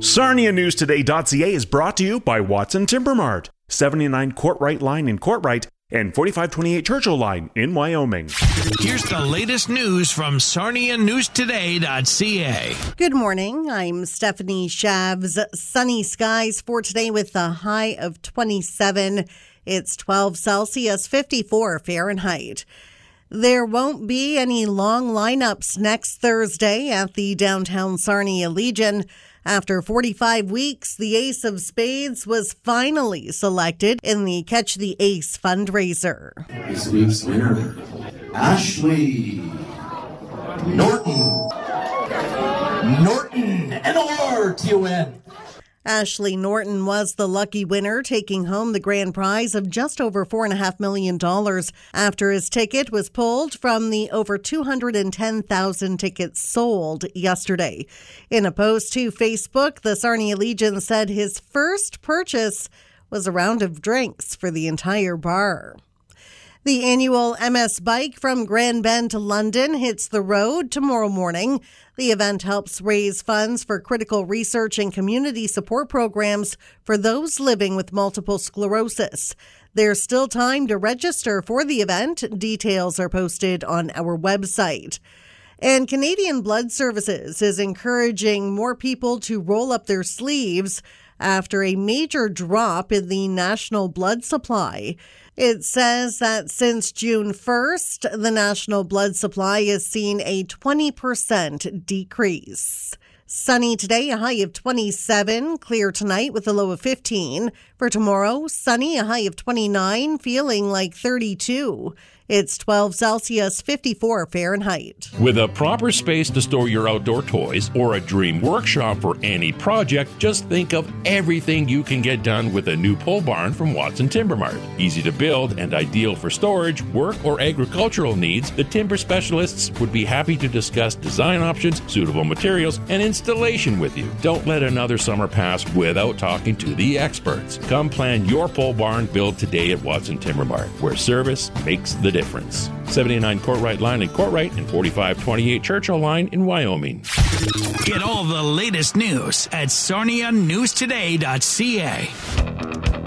SarniaNewsToday.ca is brought to you by Watson Timber Mart, 79 Courtright Line in Courtright and 4528 Churchill Line in Wyoming. Here's the latest news from SarniaNewsToday.ca. Good morning. I'm Stephanie Shavs. Sunny skies for today with a high of 27. It's 12 Celsius, 54 Fahrenheit. There won't be any long lineups next Thursday at the downtown Sarnia Legion. After 45 weeks, the Ace of Spades was finally selected in the Catch the Ace fundraiser. This week's winner, Ashley Norton. Norton, Ashley Norton was the lucky winner, taking home the grand prize of just over $4.5 million after his ticket was pulled from the over 210,000 tickets sold yesterday. In a post to Facebook, the Sarnia Legion said his first purchase was a round of drinks for the entire bar. The annual MS Bike from Grand Bend to London hits the road tomorrow morning. The event helps raise funds for critical research and community support programs for those living with multiple sclerosis. There's still time to register for the event. Details are posted on our website. And Canadian Blood Services is encouraging more people to roll up their sleeves after a major drop in the national blood supply. It says that since June 1st, the national blood supply has seen a 20% decrease. Sunny today, a high of 27. Clear tonight with a low of 15. For tomorrow, sunny, a high of 29, feeling like 32. It's 12 Celsius, 54 Fahrenheit. With a proper space to store your outdoor toys or a dream workshop for any project, just think of everything you can get done with a new pole barn from Watson Timber Mart. Easy to build and ideal for storage, work, or agricultural needs, the timber specialists would be happy to discuss design options, suitable materials, and installation with you. Don't let another summer pass without talking to the experts. Come plan your pole barn build today at Watson Timber Mart, where service makes the difference. 79 Courtright Line in Courtright and 4528 Churchill Line in Wyoming. Get all the latest news at SarniaNewsToday.ca.